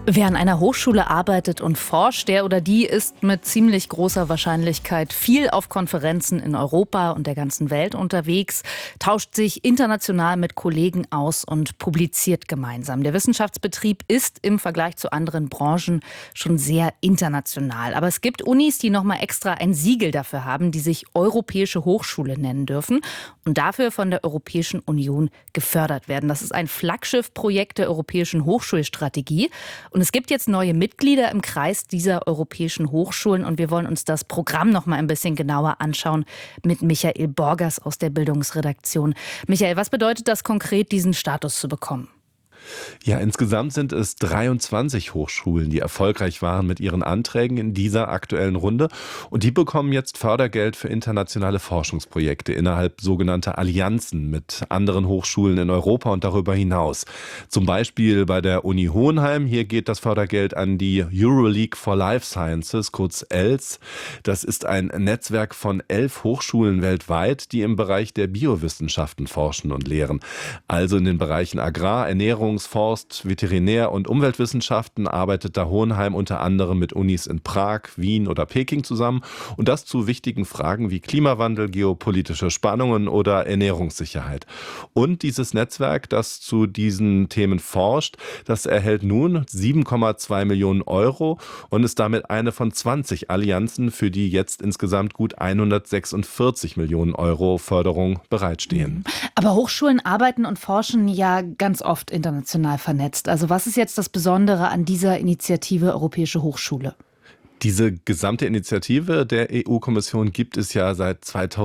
Wer an einer Hochschule arbeitet und forscht, der oder die ist mit ziemlich großer Wahrscheinlichkeit viel auf Konferenzen in Europa und der ganzen Welt unterwegs, tauscht sich international mit Kollegen aus und publiziert gemeinsam. Der Wissenschaftsbetrieb ist im Vergleich zu anderen Branchen schon sehr international. Aber es gibt Unis, die nochmal extra ein Siegel dafür haben, die sich Europäische Hochschule nennen dürfen und dafür von der Europäischen Union gefördert werden. Das ist ein Flaggschiffprojekt der Europäischen Hochschulstrategie. Und es gibt jetzt neue Mitglieder im Kreis dieser europäischen Hochschulen und wir wollen uns das Programm noch mal ein bisschen genauer anschauen mit Michael Borgers aus der Bildungsredaktion. Michael, was bedeutet das konkret, diesen Status zu bekommen? Ja, insgesamt sind es 23 Hochschulen, die erfolgreich waren mit ihren Anträgen in dieser aktuellen Runde. Und die bekommen jetzt Fördergeld für internationale Forschungsprojekte innerhalb sogenannter Allianzen mit anderen Hochschulen in Europa und darüber hinaus. Zum Beispiel bei der Uni Hohenheim. Hier geht das Fördergeld an die Euroleague for Life Sciences, kurz ELS. Das ist ein Netzwerk von 11 Hochschulen weltweit, die im Bereich der Biowissenschaften forschen und lehren. Also in den Bereichen Agrar, Ernährung, Forst-, Veterinär- und Umweltwissenschaften arbeitet da Hohenheim unter anderem mit Unis in Prag, Wien oder Peking zusammen und das zu wichtigen Fragen wie Klimawandel, geopolitische Spannungen oder Ernährungssicherheit. Und dieses Netzwerk, das zu diesen Themen forscht, das erhält nun 7,2 Millionen Euro und ist damit eine von 20 Allianzen, für die jetzt insgesamt gut 146 Millionen Euro Förderung bereitstehen. Aber Hochschulen arbeiten und forschen ja ganz oft international vernetzt. Also was ist jetzt das Besondere an dieser Initiative Europäische Hochschule? Diese gesamte Initiative der EU-Kommission gibt es ja seit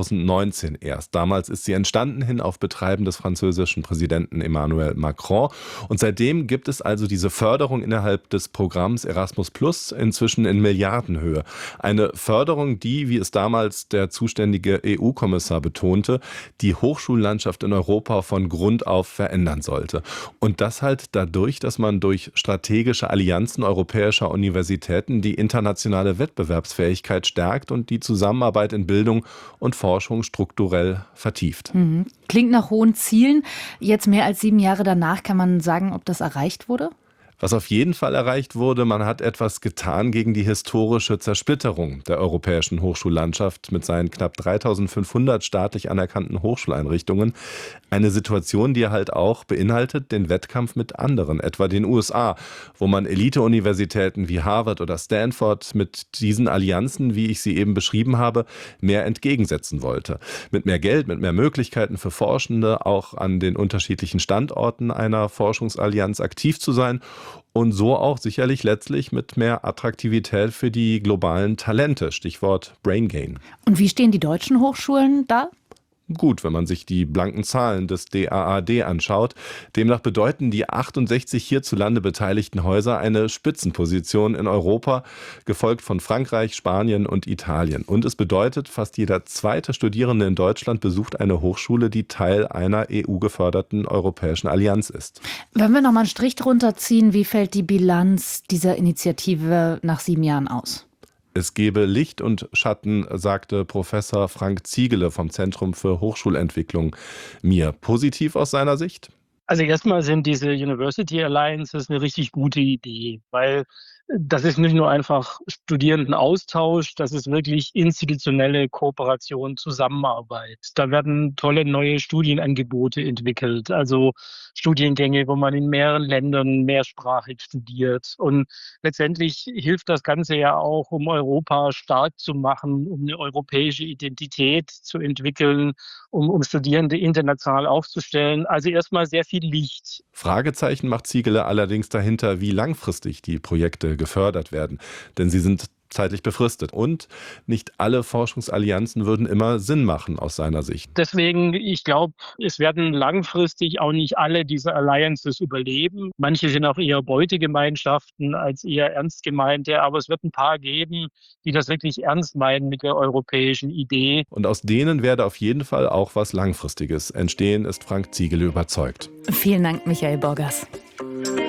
2019 erst. Damals ist sie entstanden hin auf Betreiben des französischen Präsidenten Emmanuel Macron. Und seitdem gibt es also diese Förderung innerhalb des Programms Erasmus Plus inzwischen in Milliardenhöhe. Eine Förderung, die, wie es damals der zuständige EU-Kommissar betonte, die Hochschullandschaft in Europa von Grund auf verändern sollte. Und das halt dadurch, dass man durch strategische Allianzen europäischer Universitäten die internationale Wettbewerbsfähigkeit stärkt und die Zusammenarbeit in Bildung und Forschung strukturell vertieft. Klingt nach hohen Zielen. Jetzt mehr als 7 Jahre danach, kann man sagen, ob das erreicht wurde? Was auf jeden Fall erreicht wurde, man hat etwas getan gegen die historische Zersplitterung der europäischen Hochschullandschaft mit seinen knapp 3500 staatlich anerkannten Hochschuleinrichtungen. Eine Situation, die halt auch beinhaltet den Wettkampf mit anderen, etwa den USA, wo man Elite-Universitäten wie Harvard oder Stanford mit diesen Allianzen, wie ich sie eben beschrieben habe, mehr entgegensetzen wollte. Mit mehr Geld, mit mehr Möglichkeiten für Forschende, auch an den unterschiedlichen Standorten einer Forschungsallianz aktiv zu sein. Und so auch sicherlich letztlich mit mehr Attraktivität für die globalen Talente, Stichwort Brain Gain. Und wie stehen die deutschen Hochschulen da? Gut, wenn man sich die blanken Zahlen des DAAD anschaut. Demnach bedeuten die 68 hierzulande beteiligten Häuser eine Spitzenposition in Europa, gefolgt von Frankreich, Spanien und Italien. Und es bedeutet, fast jeder zweite Studierende in Deutschland besucht eine Hochschule, die Teil einer EU-geförderten europäischen Allianz ist. Wenn wir noch mal einen Strich drunter ziehen, wie fällt die Bilanz dieser Initiative nach 7 Jahren aus? Es gebe Licht und Schatten, sagte Professor Frank Ziegele vom Zentrum für Hochschulentwicklung mir. Positiv aus seiner Sicht? Also erstmal sind diese University Alliances eine richtig gute Idee, weil das ist nicht nur einfach Studierendenaustausch, das ist wirklich institutionelle Kooperation, Zusammenarbeit. Da werden tolle neue Studienangebote entwickelt, also Studiengänge, wo man in mehreren Ländern mehrsprachig studiert. Und letztendlich hilft das Ganze ja auch, um Europa stark zu machen, um eine europäische Identität zu entwickeln, um Studierende international aufzustellen. Also erstmal sehr viel Licht. Fragezeichen macht Ziegele allerdings dahinter, wie langfristig die Projekte gefördert werden. Denn sie sind zeitlich befristet. Und nicht alle Forschungsallianzen würden immer Sinn machen aus seiner Sicht. Deswegen, ich glaube, es werden langfristig auch nicht alle diese Alliances überleben. Manche sind auch eher Beutegemeinschaften als eher ernst gemeinte. Aber es wird ein paar geben, die das wirklich ernst meinen mit der europäischen Idee. Und aus denen werde auf jeden Fall auch was Langfristiges entstehen, ist Frank Ziegele überzeugt. Vielen Dank, Michael Borgers.